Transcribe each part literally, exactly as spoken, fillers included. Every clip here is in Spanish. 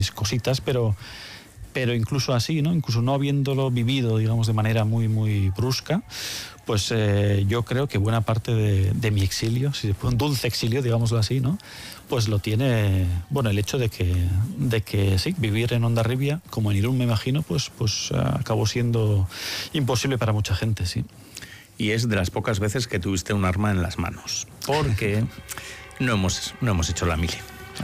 cositas, pero, pero incluso así, ¿no? Incluso no habiéndolo vivido, digamos, de manera muy, muy brusca, pues eh, yo creo que buena parte de, de mi exilio, si se puede, un dulce exilio, digámoslo así, ¿no? Pues lo tiene, bueno, el hecho de que, de que sí, vivir en Hondarribia, como en Irún me imagino, pues, pues acabó siendo imposible para mucha gente, sí. Y es de las pocas veces que tuviste un arma en las manos, porque no hemos, no hemos hecho la mili.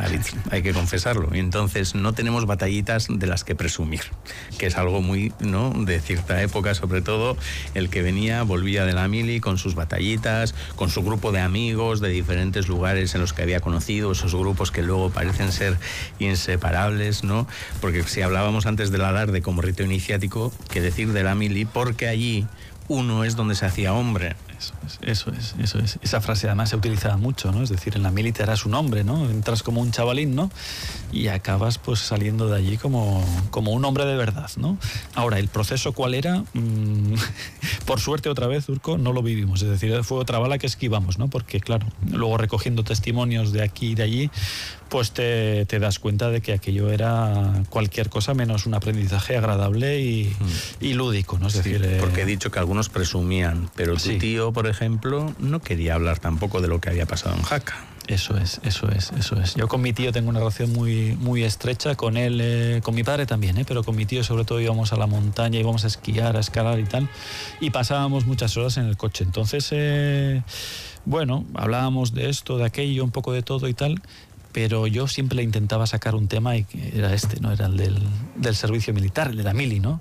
Hay que confesarlo, y entonces no tenemos batallitas de las que presumir, que es algo muy, ¿no?, de cierta época, sobre todo el que venía, volvía de la mili con sus batallitas, con su grupo de amigos de diferentes lugares en los que había conocido, esos grupos que luego parecen ser inseparables, ¿no? Porque si hablábamos antes del alarde como rito iniciático, que decir de la mili, porque allí uno es donde se hacía hombre. Eso es, eso es, eso es. Esa frase además se utilizaba mucho, ¿no? Es decir, en la mili te harás un hombre, ¿no? Entras como un chavalín, ¿no? Y acabas pues saliendo de allí como, como un hombre de verdad, ¿no? Ahora, ¿el proceso cuál era? Mm, por suerte otra vez, Urco, no lo vivimos. Es decir, fue otra bala que esquivamos, ¿no? Porque claro, luego recogiendo testimonios de aquí y de allí, pues te, te das cuenta de que aquello era cualquier cosa menos un aprendizaje agradable y, mm. y lúdico, ¿no? Es sí, decir, eh... porque he dicho que algunos presumían, pero tu sí. tío, por ejemplo, no quería hablar tampoco de lo que había pasado en Jaca. Eso es, eso es, eso es. Yo con mi tío tengo una relación muy, muy estrecha, con él, eh, con mi padre también, eh, pero con mi tío sobre todo íbamos a la montaña, íbamos a esquiar, a escalar y tal, y pasábamos muchas horas en el coche. Entonces, eh, bueno, hablábamos de esto, de aquello, un poco de todo y tal, pero yo siempre le intentaba sacar un tema y era este, ¿no? Era el del, del servicio militar, el de la mili, ¿no?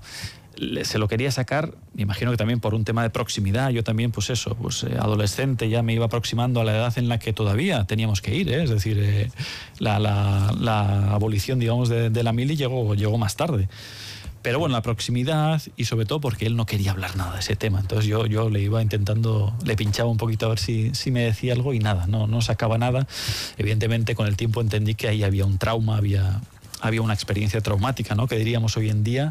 Se lo quería sacar, me imagino que también por un tema de proximidad. Yo también, pues eso, pues eh, adolescente, ya me iba aproximando a la edad en la que todavía teníamos que ir, ¿eh? Es decir, eh, la, la, la abolición, digamos, de, de la mili llegó, llegó más tarde. Pero bueno, la proximidad y sobre todo porque él no quería hablar nada de ese tema. Entonces yo, yo le iba intentando, le pinchaba un poquito a ver si, si me decía algo y nada, no, no sacaba nada. Evidentemente con el tiempo entendí que ahí había un trauma, había, había una experiencia traumática, ¿no?, que diríamos hoy en día.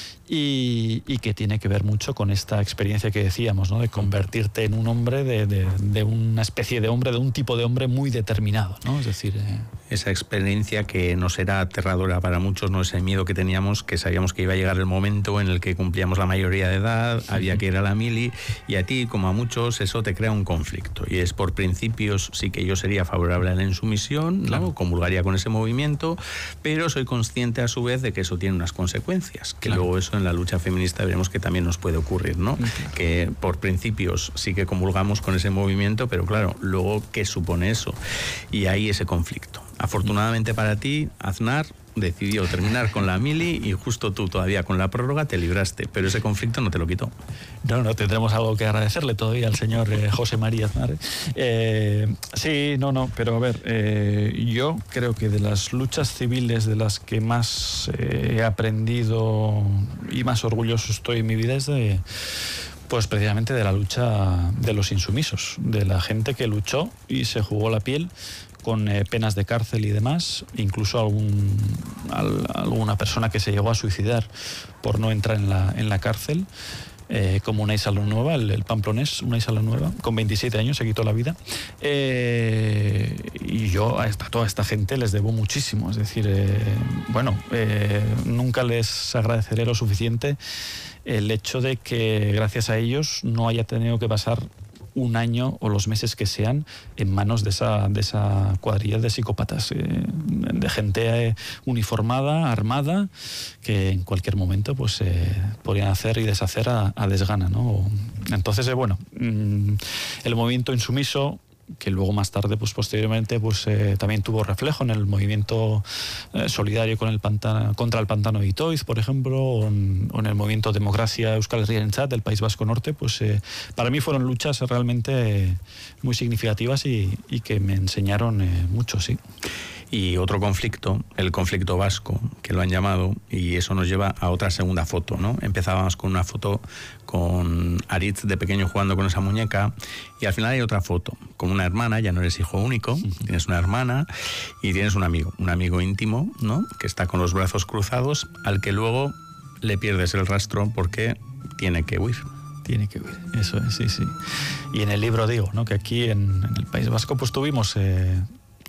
Y, y que tiene que ver mucho con esta experiencia que decíamos, ¿no?, de convertirte en un hombre, de, de, de una especie de hombre, de un tipo de hombre muy determinado, ¿no? Es decir... Eh... Esa experiencia que nos era aterradora para muchos, ¿no? Ese miedo que teníamos, que sabíamos que iba a llegar el momento en el que cumplíamos la mayoría de edad, sí. había que ir a la mili, y a ti, como a muchos, eso te crea un conflicto. Y es por principios, sí que yo sería favorable a la insumisión, claro. ¿no?, comulgaría con ese movimiento, pero soy consciente a su vez de que eso tiene unas consecuencias, que claro. luego eso en la lucha feminista veremos que también nos puede ocurrir, ¿no? Claro. Que por principios sí que comulgamos con ese movimiento, pero claro, luego, ¿qué supone eso? Y ahí ese conflicto. Afortunadamente para ti, Aznar decidió terminar con la mili y justo tú todavía con la prórroga te libraste, pero ese conflicto no te lo quitó. No, no, tendremos algo que agradecerle todavía al señor eh, José María Aznar. Eh, sí, no, no, pero a ver, eh, yo creo que de las luchas civiles de las que más eh, he aprendido y más orgulloso estoy en mi vida es de... Pues precisamente de la lucha de los insumisos, de la gente que luchó y se jugó la piel con eh, penas de cárcel y demás, incluso algún, al, alguna persona que se llegó a suicidar por no entrar en la, en la cárcel, eh, como Unai Salanueva, el, el pamplonés Unai Salanueva, con veintisiete años se quitó la vida. Eh, y yo a esta, toda esta gente les debo muchísimo, es decir, eh, bueno, eh, nunca les agradeceré lo suficiente el hecho de que gracias a ellos no haya tenido que pasar un año o los meses que sean en manos de esa, de esa cuadrilla de psicópatas, eh, de gente eh, uniformada, armada, que en cualquier momento pues eh, podrían hacer y deshacer a, a desgana, ¿no? Entonces, eh, bueno, mm, el movimiento insumiso, que luego más tarde, pues posteriormente, pues eh, también tuvo reflejo en el movimiento eh, solidario con el pantano, contra el pantano de Itoiz, por ejemplo, o en, o en el movimiento Democracia Euskal Herriarentzat del País Vasco Norte, pues eh, para mí fueron luchas realmente eh, muy significativas y, y que me enseñaron eh, mucho, sí. Y otro conflicto, el conflicto vasco, que lo han llamado, y eso nos lleva a otra segunda foto, ¿no? Empezábamos con una foto con Aritz de pequeño jugando con esa muñeca, y al final hay otra foto, con una hermana, ya no eres hijo único, tienes una hermana y tienes un amigo, un amigo íntimo, ¿no?, que está con los brazos cruzados, al que luego le pierdes el rastro porque tiene que huir. Tiene que huir, eso es, sí, sí. Y en el libro digo, ¿no?, que aquí en, en el País Vasco pues tuvimos... Eh,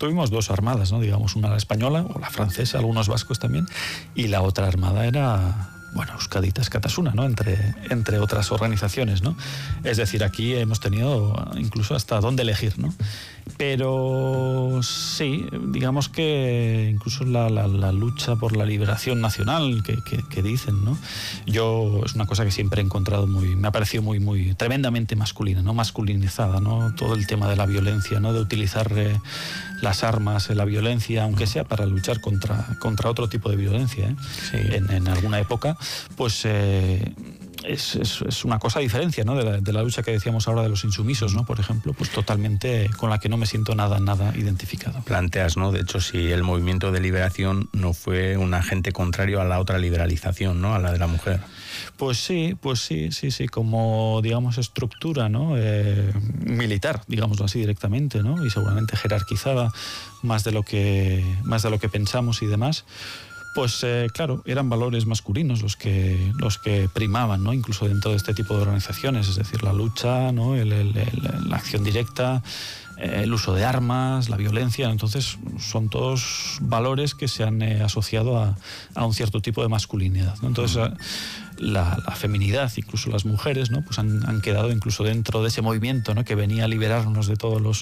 tuvimos dos armadas, ¿no? Digamos, una la española o la francesa, algunos vascos también, y la otra armada era, bueno, Euskaditas Katasuna, ¿no? Entre, entre otras organizaciones, ¿no? Es decir, aquí hemos tenido incluso hasta dónde elegir, ¿no? Pero sí, digamos que incluso la, la, la lucha por la liberación nacional que, que, que dicen, ¿no? Yo es una cosa que siempre he encontrado muy, me ha parecido muy, muy tremendamente masculina, ¿no? Masculinizada, ¿no? Todo el tema de la violencia, ¿no? De utilizar eh, las armas, eh, la violencia, aunque sea para luchar contra, contra otro tipo de violencia, ¿eh? Sí. En, en alguna época, pues eh, es, es, es una cosa diferencia, ¿no? De la, de la lucha que decíamos ahora de los insumisos, ¿no? Por ejemplo, pues totalmente con la que no me siento nada, nada identificado. Planteas, ¿no? De hecho, si el movimiento de liberación no fue un agente contrario a la otra liberalización, ¿no? A la de la mujer. Pues sí, pues sí, sí, sí, como, digamos, estructura, ¿no? Eh, militar, digámoslo así directamente, ¿no? Y seguramente jerarquizada más de lo que, más de lo que pensamos y demás. Pues eh, claro, eran valores masculinos los que, los que primaban, ¿no? Incluso dentro de este tipo de organizaciones, es decir, la lucha, ¿no? el, el, el, la acción directa, eh, el uso de armas, la violencia. Entonces son todos valores que se han eh, asociado a, a un cierto tipo de masculinidad, ¿no? Entonces uh-huh. la, la feminidad, incluso las mujeres, ¿no? Pues han, han quedado incluso dentro de ese movimiento, ¿no? Que venía a liberarnos de todos los